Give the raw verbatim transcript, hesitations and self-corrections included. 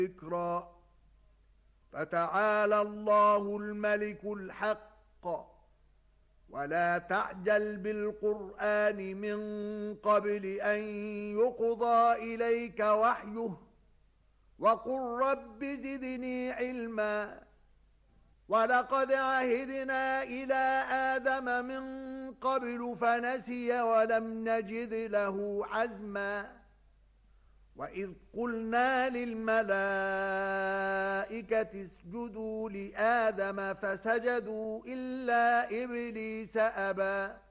ذكرا. فتعالى الله الملك الحق. ولا تعجل بالقرآن من قبل أن يقضى إليك وحيه وقل رب زدني علما. ولقد عهدنا إلى آدم من قبل فنسي ولم نجد له عزما. وإذ قلنا للملائكة اسجدوا لآدم فسجدوا إلا إبليس أبى